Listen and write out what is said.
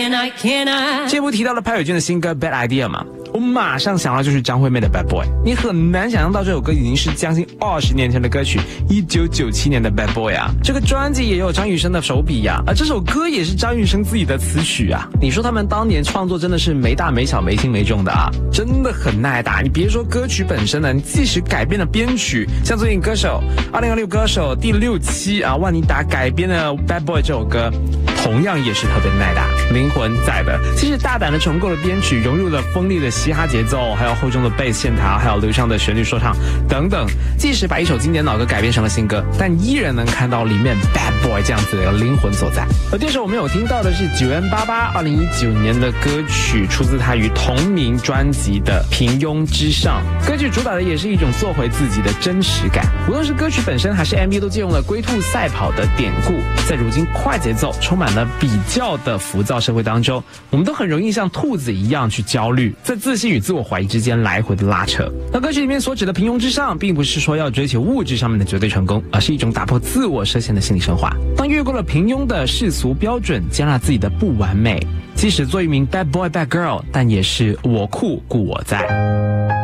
这部提到了潘玮俊的新歌 Bad Idea 嘛，我马上想到就是张惠妹的 Bad Boy。 你很难想象到这首歌已经是将近20年前的歌曲，1997年的 Bad Boy 啊。这个专辑也有张雨生的手笔啊，而这首歌也是张雨生自己的词曲啊。你说他们当年创作真的是没大没小没轻没重的啊，真的很耐打。你别说歌曲本身呢，你即使改编了编曲，像最近歌手2026歌手第6期啊，万妮达改编的 Bad Boy 这首歌，同样也是特别耐打，灵魂在的。其实大胆的重构了编曲，融入了锋利的嘻哈节奏，还有厚重的贝斯线条，还有流畅的旋律说唱等等。即使把一首经典老歌改编成了新歌，但依然能看到里面 Bad Boy 这样子的灵魂所在。而第二首我们有听到的是9M88 2019年的歌曲，出自他于同名专辑的《平庸之上》。歌曲主打的也是一种做回自己的真实感，无论是歌曲本身还是 MV 都借用了龟兔赛跑的典故。在如今快节奏充满了比较的浮躁社会当中，我们都很容易像兔子一样去焦虑，在自信与自我怀疑之间来回的拉扯。那歌曲里面所指的平庸之上，并不是说要追求物质上面的绝对成功，而是一种打破自我设限的心理升华。当越过了平庸的世俗标准，接纳自己的不完美，即使做一名 bad boy bad girl， 但也是我酷故我在。